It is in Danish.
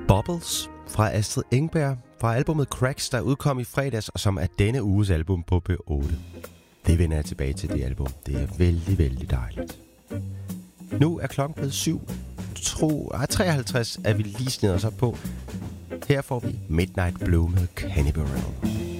Bubbles fra Astrid Engberg fra albumet Cracks, der udkom i fredags, og som er denne uges album på B8. Det vender jeg tilbage til, det album. Det er vældig, vældig dejligt. Nu er klokken blevet 7:53, er vi lige snedet os op på. Her får vi Midnight Blue med Cannibal.